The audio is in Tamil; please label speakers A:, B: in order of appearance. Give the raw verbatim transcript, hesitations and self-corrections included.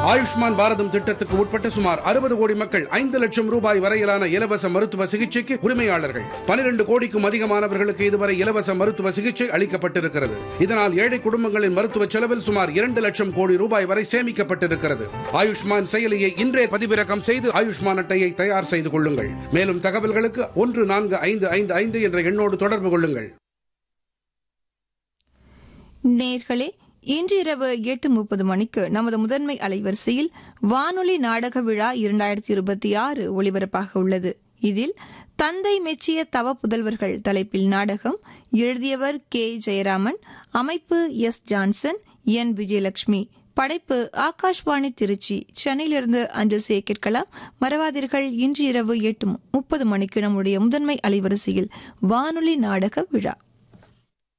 A: ஆயுஷ்மான் பாரதம் திட்டத்துக்கு உட்பட்ட சுமார் அறுபது கோடி மக்கள் ஐந்து லட்சம் ரூபாய் வரையிலான இலவச மருத்துவ சிகிச்சைக்கு உரிமையாளர்கள். பனிரெண்டு கோடிக்கும் அதிகமானவர்களுக்கு இதுவரை இலவச மருத்துவ சிகிச்சை அளிக்கப்பட்டிருக்கிறது. இதனால் ஏழை குடும்பங்களின் மருத்துவ செலவில் சுமார் இரண்டு லட்சம் கோடி ரூபாய் வரை சேமிக்கப்பட்டிருக்கிறது. ஆயுஷ்மான் செயலியை இன்றே பதிவிறக்கம் செய்து ஆயுஷ்மான் அட்டையை தயார் செய்து கொள்ளுங்கள். மேலும் தகவல்களுக்கு ஒன்று நான்கு ஐந்து ஐந்து ஐந்து என்ற எண்ணோடு தொடர்பு கொள்ளுங்கள்.
B: நேர்களே, இன்று இரவு எட்டு முப்பது மணிக்கு நமது முதன்மை அலைவரிசையில் வானொலி நாடக விழா இரண்டாயிரத்தி இருபத்தி ஆறு ஒளிபரப்பாக உள்ளது. இதில் தந்தை மெச்சிய தவ புதல்வர்கள் தலைப்பில் நாடகம். எழுதியவர் கே ஜெயராமன், அமைப்பு எஸ் ஜான்சன், என் விஜயலட்சுமி. படைப்பு ஆகாஷ்வாணி திருச்சி. சென்னையிலிருந்து அஞ்சல் செய்ய கேட்கலாம். மறவாதீர்கள், இன்று இரவு எட்டு முப்பது மணிக்கு நம்முடைய முதன்மை அலைவரிசையில் வானொலி நாடக விழா.